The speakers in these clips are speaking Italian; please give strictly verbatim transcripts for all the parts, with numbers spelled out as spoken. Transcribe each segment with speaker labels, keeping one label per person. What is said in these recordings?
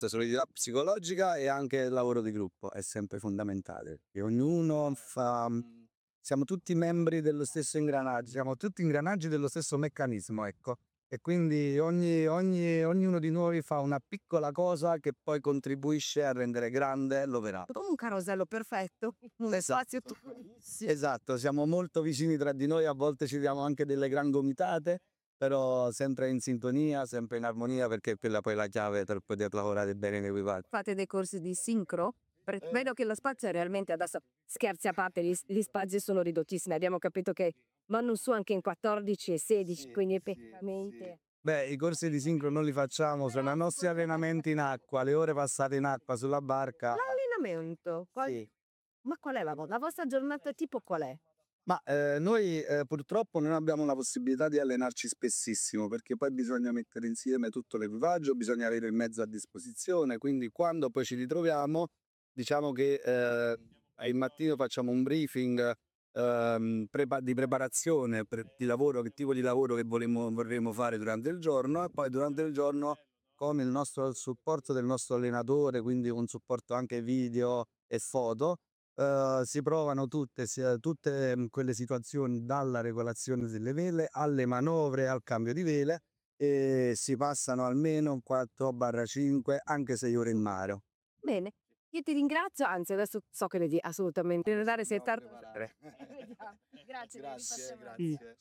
Speaker 1: solidità psicologica e anche il lavoro di gruppo è sempre fondamentale. E ognuno fa, siamo tutti membri dello stesso ingranaggio, siamo tutti ingranaggi dello stesso meccanismo, ecco. E quindi ogni, ogni, ognuno di noi fa una piccola cosa che poi contribuisce a rendere grande l'operato.
Speaker 2: Come un carosello perfetto, un
Speaker 1: Esatto.
Speaker 2: spazio piccolissimo.
Speaker 1: Esatto, siamo molto vicini tra di noi, a volte ci diamo anche delle gran gomitate, però sempre in sintonia, sempre in armonia, perché quella poi è la chiave per poter lavorare bene in equipaggio.
Speaker 2: Fate dei corsi di sincro? Per- vedo che lo spazio è realmente, adesso scherzi a parte, gli, gli spazi sono ridottissimi, abbiamo capito che vanno su anche in quattordici e sedici,
Speaker 1: Sì,
Speaker 2: quindi
Speaker 1: sì,
Speaker 2: effettivamente...
Speaker 1: Beh, i corsi di sincro non li facciamo, sono i nostri allenamenti in acqua, le ore passate in acqua sulla barca.
Speaker 2: L'allenamento, qual-
Speaker 1: Sì.
Speaker 2: ma qual è la, vo- la vostra giornata tipo qual è?
Speaker 1: Ma eh, noi eh, purtroppo non abbiamo la possibilità di allenarci spessissimo, perché poi bisogna mettere insieme tutto l'equipaggio, bisogna avere il mezzo a disposizione, quindi quando poi ci ritroviamo, diciamo che eh, il mattino facciamo un briefing ehm, prepa- di preparazione per- di lavoro, che tipo di lavoro che volemo- vorremmo fare durante il giorno, e poi durante il giorno con il nostro il supporto del nostro allenatore, quindi un supporto anche video e foto. Uh, si provano tutte, sia- tutte mm, quelle situazioni, dalla regolazione delle vele alle manovre, al cambio di vele, e si passano almeno quattro cinque, anche sei ore in mare.
Speaker 2: Bene, io ti ringrazio, anzi adesso so che devi assolutamente andare, sei tardi. Vediamo. Grazie, ne
Speaker 1: Grazie,
Speaker 2: rifacciamo.
Speaker 1: grazie.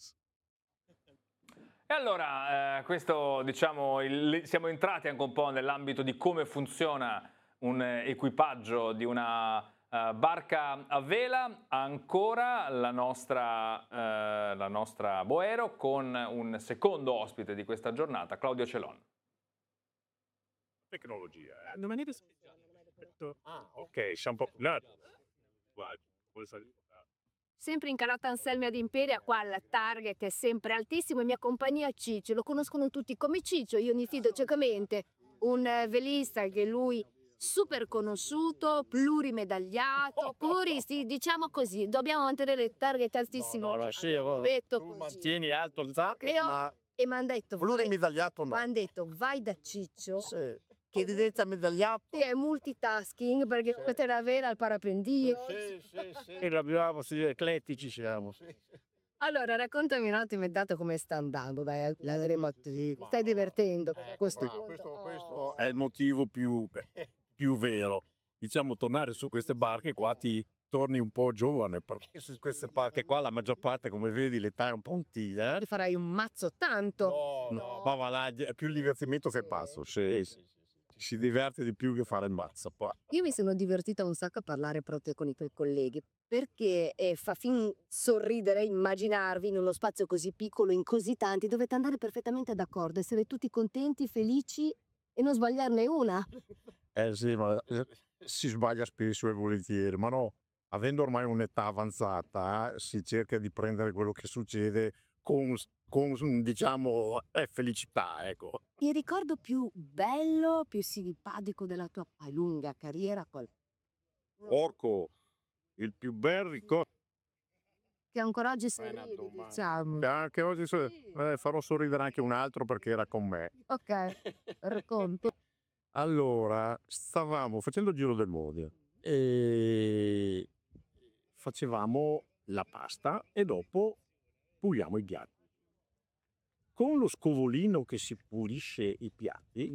Speaker 3: E allora, eh, questo diciamo, il- siamo entrati anche un po' nell'ambito di come funziona un eh, equipaggio di una eh, barca a vela. Ancora la nostra, eh, la nostra Boero con un secondo ospite di questa giornata, Claudio Celon.
Speaker 4: Tecnologia, eh. Non me ne Ah, ok, siamo un po'. No. Guarda, cosa-
Speaker 2: Sempre in calotta Anselmi ad Imperia, qua il target è sempre altissimo e mia compagnia Ciccio, lo conoscono tutti come Ciccio, io mi fido ciecamente, un eh, velista che lui super conosciuto, plurimedagliato, puri, sì, diciamo così, dobbiamo mantenere il target altissimo.
Speaker 5: No, no, sì, oh,
Speaker 2: Detto
Speaker 5: tu
Speaker 2: così.
Speaker 5: mantieni alto il zac,
Speaker 2: E, ho-
Speaker 5: ma
Speaker 2: e mi hanno detto, vai,
Speaker 5: plurimedagliato no.
Speaker 2: m'han detto, vai da Ciccio,
Speaker 5: Sì. Che diventa medagliato.
Speaker 2: sì, è multitasking perché
Speaker 5: Sì.
Speaker 2: potete avere al parapendio.
Speaker 5: Sì, sì, sì. E l'abbiamo, sì, eclettici siamo.
Speaker 2: Allora, raccontami un attimo intanto come sta andando, dai, la remote, ti stai divertendo? Questo-
Speaker 5: Ma questo, questo è il motivo più, più vero. Diciamo, tornare su queste barche qua ti torni un po' giovane, perché su queste barche qua la maggior parte, come vedi, l'età è un po' antica.
Speaker 2: Ti farai un mazzo tanto.
Speaker 5: No, ma va là, è più il divertimento che passo. Sì, sì. Ci si diverte di più che fare il mazzo. Poi.
Speaker 2: Io mi sono divertita un sacco a parlare proprio con i tuoi colleghi, perché eh, fa fin sorridere immaginarvi in uno spazio così piccolo, in così tanti, dovete andare perfettamente d'accordo, essere tutti contenti, felici e non sbagliarne una.
Speaker 5: Eh sì, ma eh, si sbaglia spesso e volentieri, ma no, avendo ormai un'età avanzata, eh, si cerca di prendere quello che succede con, con, diciamo, eh, felicità, ecco.
Speaker 2: Il ricordo più bello, più simpatico della tua lunga carriera, qual-
Speaker 5: Orco, il più bel ricordo.
Speaker 2: che ancora oggi
Speaker 5: È
Speaker 2: sei
Speaker 5: una domanda.
Speaker 2: diciamo.
Speaker 5: Anche oggi so- eh, farò sorridere anche un altro perché era con me.
Speaker 2: Ok, racconto.
Speaker 5: Allora, stavamo facendo il giro del mondo e facevamo la pasta e dopo puliamo i piatti. Con lo scovolino che si pulisce i piatti,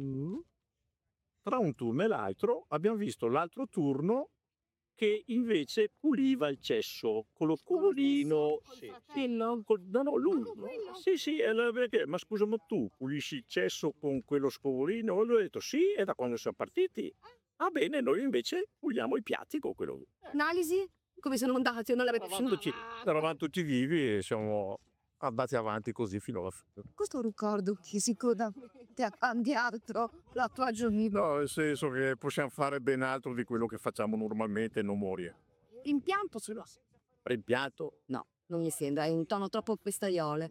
Speaker 5: tra un turno e l'altro abbiamo visto l'altro turno che invece puliva il cesso con lo scovolino. Sì, sì, no, col- no, no, lui. Sì, sì, e allora perché? Ma scusa, ma tu pulisci il cesso con quello scovolino? E lui ha detto sì, è da quando siamo partiti. Ah bene, noi invece puliamo i piatti con quello.
Speaker 2: Analisi? Come sono andati? Non l'avete
Speaker 5: Eravamo tutti, eravamo tutti vivi e siamo andati avanti così fino alla fine.
Speaker 2: Questo ricordo che sicuramente ha cambiato la tua giornata.
Speaker 5: No, nel senso che possiamo fare ben altro di quello che facciamo normalmente e non morire.
Speaker 2: L'impianto ce l'ho.
Speaker 5: Rimpianto?
Speaker 2: No, non mi sembra, è un tono troppo pestaiole.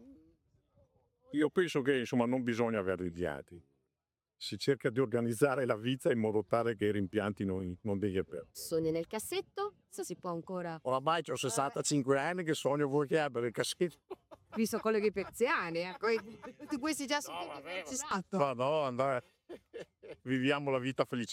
Speaker 5: Io penso che insomma non bisogna avere rimpianti. Si cerca di organizzare la vita in modo tale che i rimpianti non, non devi avere.
Speaker 2: Sogni nel cassetto? Se si può ancora.
Speaker 5: Oramai ho sessantacinque anni che sogno voi che abbiate il caschetto.
Speaker 2: Visto colleghi persiani, ecco. Tutti questi già sono
Speaker 5: No, vabbè,
Speaker 2: ci stato.
Speaker 5: Ma no, andare. Viviamo la vita felice.